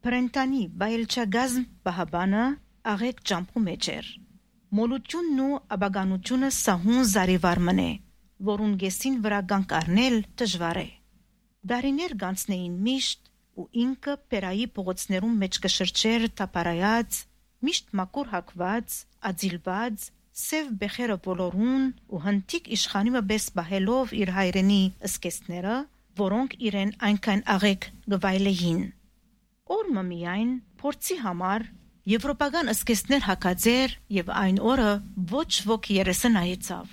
Պրենտանի բայելչագազմ բահաբանը աղեկ ջամփու մեջ էր։ Մոլությունն ու աբագանությունը սահուն զարիվար մնե, որուն գեսին վրա գանք առնել դժվար է։ Դարիներ գանցնեին միշտ ու ինքը պերայի փողոցներում մեջ կշրջեր տապարայած, միշտ մակուր հակված, ածիլված, սև բեխերը բոլորուն ու հնտիկ իշխանիմը բես բահելով իր հայրենի սկեսները, որոնք իրեն այնքան աղեկ գվայլեին։ Օրը միայն փորձի համար եվրոպական սկեսներ հակաձեր եւ այն օրը ոչ ոք երեսը նայեցավ։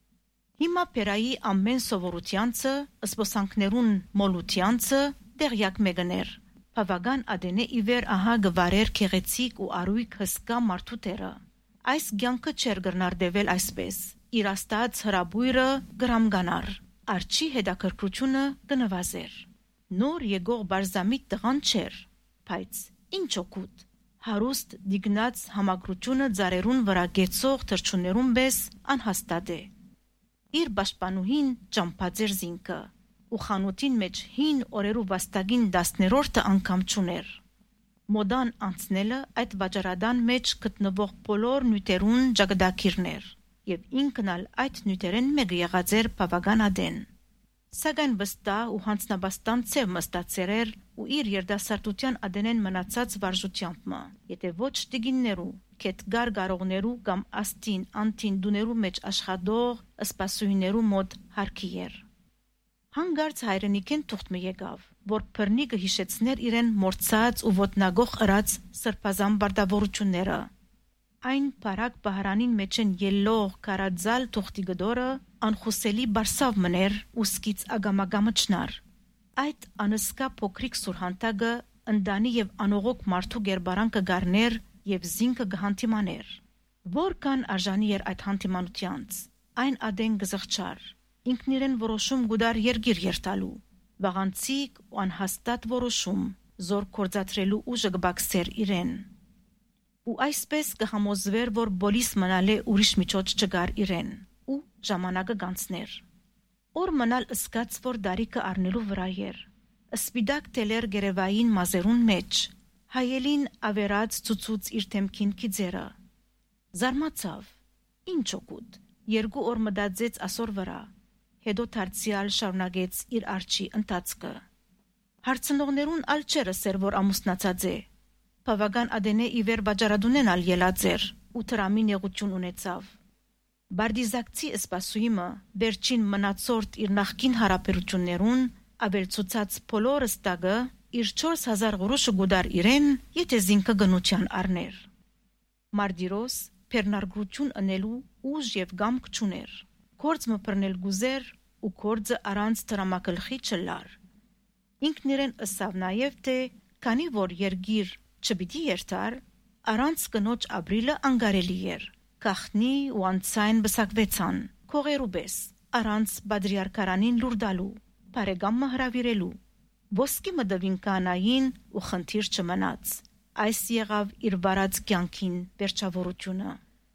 Հիմա պերայի ամեն սովորությանցը, սպոսանքներուն մոլությանցը դեղյակ մեկներ։ Բավական ադենե իվեր ահա գվարեր քեղեցիկ ու արույք հսկա մարդուտերը։ Այս ցանկը չեր գնարդեվել այսպես։ Իր աստած հրաբույրը գրամգանար, արչի հետաքրքրությունը կնվազեր։ Նոր եկող բարձամիտ տղան չէր, բայց ինչ օգուտ։ Հարուստ դիգնած համակրությունը ծարերուն վրա գեցող թրջուններուն պես անհաստատ է։ Իր պաշտպանուհին ճամփաձեր զինքը ու խանութին մեջ հին օրերու վաստակին 10-րդը անգամ չուներ։ Մոդան անցնելը այդ վաճառադան մեջ գտնվող բոլոր նյութերուն ճակատագիրներ եւ ինքն ալ այդ նյութերեն մեկը եղած էր բավական ադեն։ Սակայն վստահ ու հանցնաբաստան ցև մստացեր էր ու իր երդասարտության ադենեն մնացած վարժությամբ, եթե ոչ տիգիններու, կետգար գարողներու կամ աստին անտին դուներու մեջ աշխատող սպասուհիներու մոտ հարկի էր։ Հանգարց հայրենիքեն թուղթը եկավ, որ բռնիկը հիշեցներ իրեն մորցած ու ոտնագող ըրած սրբազան բարդավորությունները։ Այն բարակ բահարանին մեջեն ելող կարաձալ թուղթի գդորը անխուսելի բարսավ մներ ու սկից ագամագամը չնար։ Այդ անսկա փոքրիկ սուրհանտակը ընդանի եւ անողոք մարդու գերբարանքը գարներ եւ զինքը գհանտիմաներ։ Որքան արժանի էր այդ հանտիմանությանց, այն ադեն գզղճար։ Ինքն իրեն որոշում գուդար երգիր երթալու, վաղանցիկ ու անհաստատ որոշում, զոր կործածրելու ուժը գբաքսեր իրեն։ Ու այսպես կհամոզվեր, որ բոլիս մնալ է ուրիշ միջոց չգար իրեն, ու ժամանակը գանցներ։ Օր մնալ ըսկաց, որ դարիքը առնելու վրա էր, սպիդակ տելեր գերևային մազերուն մեջ, հայելին ավերած ծուծուց իր թեմքին քիձերը։ Զարմացավ, ինչ օգուտ, 2 օր մտածեց ասոր վրա, հետո դարձյալ շարունակեց իր արջի ընթացքը։ Հարցնողներուն ալ չերսեր, որ ամուսնացած է։ Բավական ադենե իվեր բաժարադունեն ալ ելած էր ու տրամի նեղություն ունեցավ։ Բարդիզակցի սպասուհիմը վերջին մնացորդ իր նախկին հարաբերություններուն ավելցուցած բոլոր ստագը իր 4000 գորոշը գուդար իրեն, եթե զինքը գնության առներ։ Մարդիրոս փեռնարգություն ընելու ուժ եւ գամք չուներ։ Կորձ մփռնել գուզեր ու կորձը առանց տրամակլխի չլար։ Ինքն իրեն ըսավ նաև թե քանի որ երգիր չպիտի երթար, առանց կնոջ ապրիլը անգարելի էր։ Կախնի ու անցայն բսակվեցան, քողերու պես, առանց բադրիարքարանին լուրդալու, բարեգամը հրավիրելու։ Ոսկի մդվին կանային ու խնդիր չմնաց։ Այս եղավ իր վարած կյանքին վերջավորությունը։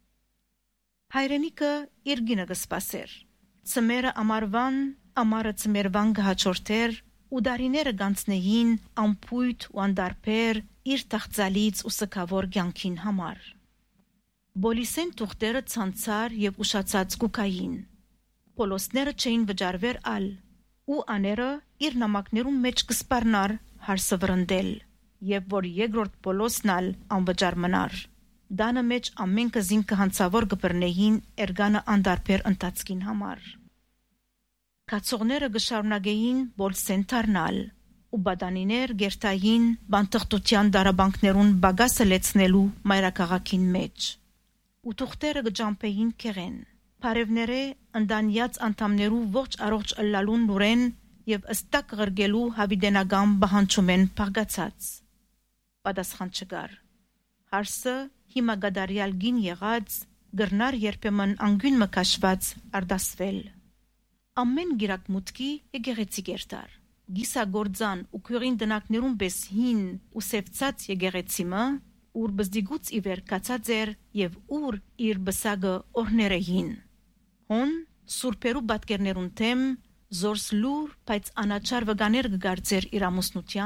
Հայրենիքը իր գինը կսպասեր։ Ծմերը ամարվան, ամարը ծմերվան կհաջորդեր ու դարիները գանցնեին ամփույթ ու անդարբեր իր տաղծալից ու սքավոր կյանքին համար։ Բոլիսեն թուղթերը ցանցար եւ ուշացած կուկային։ Պոլոսները չէին վճարվեր ալ, ու աները իր նամակներում մեջ կսպառնար հարսը վրընդել, եւ որ երկրորդ պոլոսն ալ անվճար մնար։ Դանը մեջ ամեն կզին կհանցավոր կբռնեին էրգանը անդարբեր ընթացքին համար։ Կացողները կշարունակեին բոլսեն թարնալ, ու բադանիներ գերտային բանտղտության դարաբանքներուն բագասը լեցնելու մայրաքաղաքին մեջ։ Ու թուղթերը կջամփեին քեղեն, բարևները ընդանյաց անդամներու ողջ առողջ ըլլալուն նուրեն եւ ըստակ ղրգելու հավիդենական բահանջումեն փաղկացած։ Պատասխան չկար։ Հարսը հիմա գադարյալ գին եղած գրնար երբեմն անգյուն մկաշված արդասվել։ Ամեն գիրակ մուտքի եկեղեցի գերտար։ Գիսագործան ու քյուրին դնակներուն պես հին ու սևծած եկեղեցիմը, ուր բզդիգուց իվեր կացած էր եւ ուր իր բսագը օրներեին։ Հոն սուրբերու բատկերներուն թեմ զորս լուր, բայց անաչար վգաներ կգարձեր իր ամուսնության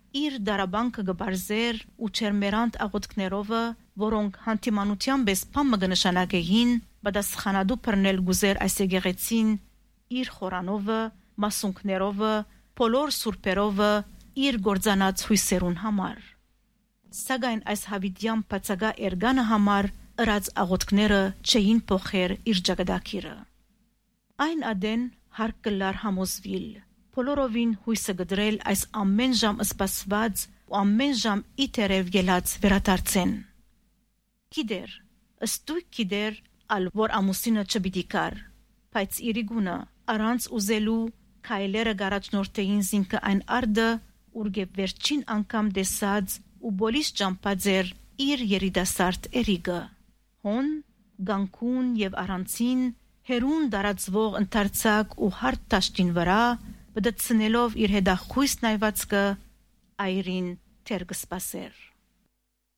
իր դարաբանկը գբարձեր ու չերմերանտ աղոթքներովը, որոնք հանդիմանության բեսպամը կնշանակեին, պատասխանադու բռնել գուզեր այս եկեղեցին իր խորանովը, մասունքներովը, բոլոր սուրբերովը, իր գործանած հույսերուն համար։ Սակայն այս հավիտյան բացակա էրգանը համար ըրած աղոթքները չէին փոխեր իր ճակատագիրը։ Այն ադեն հարկ կլար համոզվիլ, բոլորովին հույսը գդրել այս ամեն ժամ սպասված ու ամեն ժամ իթերև ելած վերադարձեն։ Գիտեր, ըստույք գիտեր, ալ որ ամուսինը չպիտի կար, բայց իրիգունը առանց ուզելու քայլերը գարաչնորթեին զինքը այն արդը, ուրգե վերջին անգամ դեսած ու բոլիս ճամփաձեր իր երիտասարդ էրիգը։ Հոն, գանկուն եւ առանցին հերուն դարածվող ընթարցակ ու հարթ տաշտին վրա, բդցնելով իր հետախույս նայվածքը այրին թեր կսպասեր։